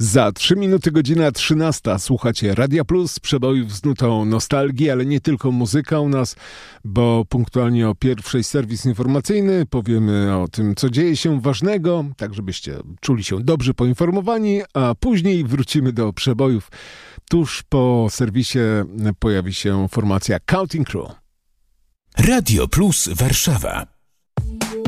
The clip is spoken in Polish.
Za 3 minuty godzina 13. Słuchacie Radia Plus, przebojów z nutą nostalgii, ale nie tylko muzyka u nas, bo punktualnie o pierwszej serwis informacyjny powiemy o tym, co dzieje się ważnego, tak żebyście czuli się dobrze poinformowani, a później wrócimy do przebojów. Tuż po serwisie pojawi się formacja Counting Crow. Radio Plus Warszawa.